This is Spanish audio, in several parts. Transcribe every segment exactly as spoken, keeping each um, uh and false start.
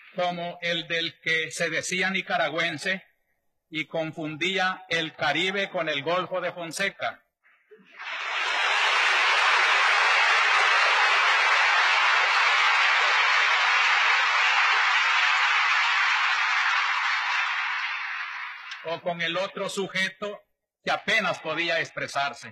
como el del que se decía nicaragüense y confundía el Caribe con el Golfo de Fonseca. O con el otro sujeto que apenas podía expresarse.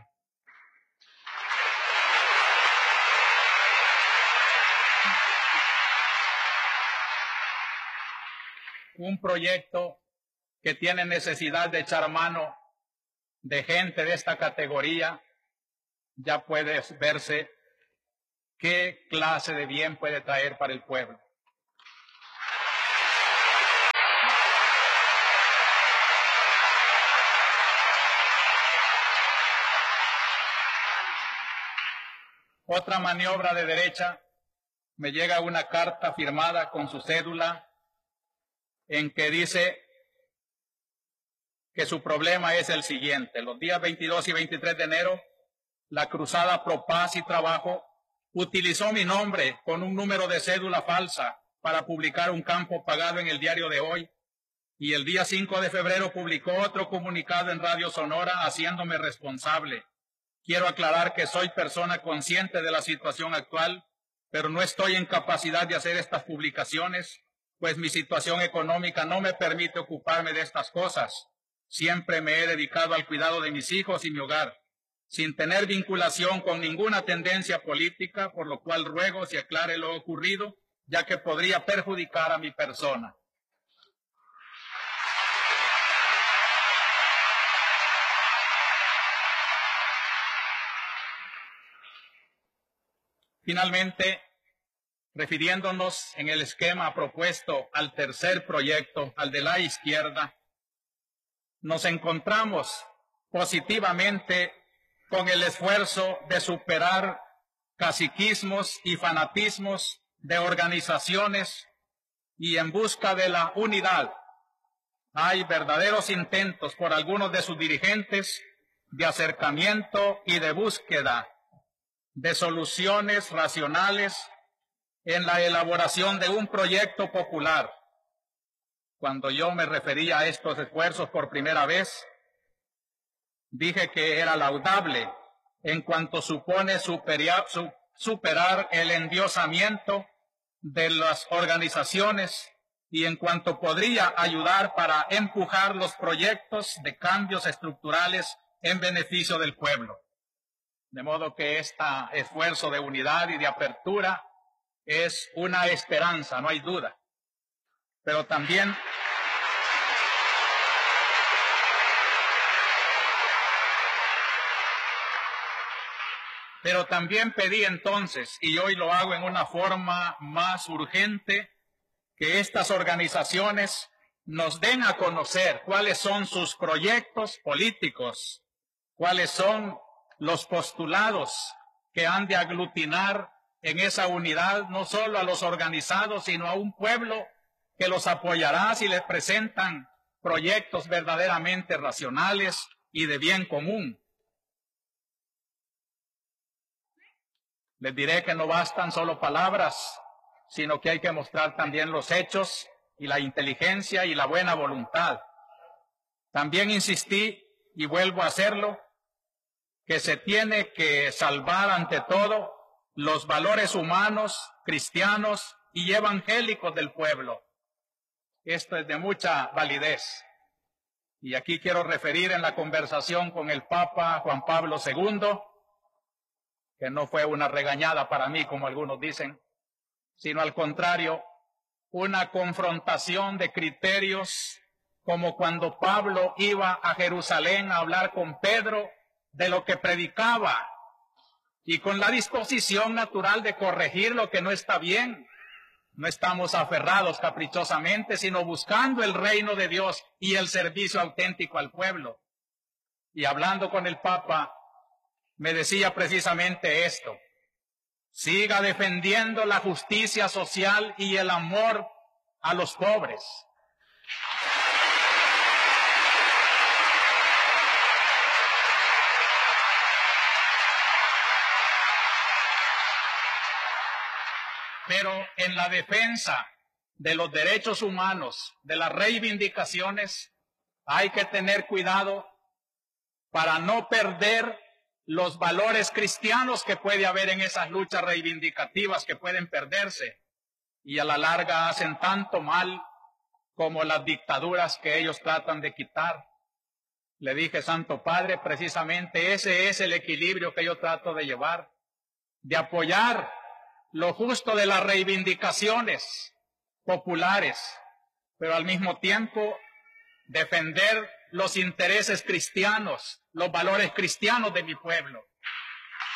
Un proyecto que tiene necesidad de echar mano de gente de esta categoría, ya puede verse qué clase de bien puede traer para el pueblo. Otra maniobra de derecha, me llega una carta firmada con su cédula en que dice que su problema es el siguiente. Los días veintidós y veintitrés de enero, la Cruzada Pro Paz y Trabajo utilizó mi nombre con un número de cédula falsa para publicar un campo pagado en el diario de hoy, y el día cinco de febrero publicó otro comunicado en Radio Sonora haciéndome responsable. Quiero aclarar que soy persona consciente de la situación actual, pero no estoy en capacidad de hacer estas publicaciones, pues mi situación económica no me permite ocuparme de estas cosas. Siempre me he dedicado al cuidado de mis hijos y mi hogar, sin tener vinculación con ninguna tendencia política, por lo cual ruego se aclare lo ocurrido, ya que podría perjudicar a mi persona. Finalmente, refiriéndonos en el esquema propuesto al tercer proyecto, al de la izquierda, nos encontramos positivamente con el esfuerzo de superar caciquismos y fanatismos de organizaciones y en busca de la unidad. Hay verdaderos intentos por algunos de sus dirigentes de acercamiento y de búsqueda de soluciones racionales en la elaboración de un proyecto popular. Cuando yo me refería a estos esfuerzos por primera vez, dije que era laudable en cuanto supone superar, superar el endiosamiento de las organizaciones y en cuanto podría ayudar para empujar los proyectos de cambios estructurales en beneficio del pueblo. De modo que este esfuerzo de unidad y de apertura es una esperanza, no hay duda. Pero también Pero también pedí entonces, y hoy lo hago en una forma más urgente, que estas organizaciones nos den a conocer cuáles son sus proyectos políticos, cuáles son los postulados que han de aglutinar en esa unidad no solo a los organizados, sino a un pueblo que los apoyará si les presentan proyectos verdaderamente racionales y de bien común. Les diré que no bastan solo palabras, sino que hay que mostrar también los hechos y la inteligencia y la buena voluntad. También insistí, y vuelvo a hacerlo, que se tiene que salvar ante todo los valores humanos, cristianos y evangélicos del pueblo. Esto es de mucha validez. Y aquí quiero referir en la conversación con el Papa Juan Pablo segundo, que no fue una regañada para mí, como algunos dicen, sino al contrario, una confrontación de criterios, como cuando Pablo iba a Jerusalén a hablar con Pedro de lo que predicaba, y con la disposición natural de corregir lo que no está bien. No estamos aferrados caprichosamente, sino buscando el reino de Dios y el servicio auténtico al pueblo. Y hablando con el Papa, me decía precisamente esto: siga defendiendo la justicia social y el amor a los pobres. Pero en la defensa de los derechos humanos, de las reivindicaciones, hay que tener cuidado para no perder los valores cristianos que puede haber en esas luchas reivindicativas que pueden perderse y a la larga hacen tanto mal como las dictaduras que ellos tratan de quitar. Le dije, Santo Padre, precisamente ese es el equilibrio que yo trato de llevar, de apoyar lo justo de las reivindicaciones populares, pero al mismo tiempo defender los intereses cristianos, los valores cristianos de mi pueblo.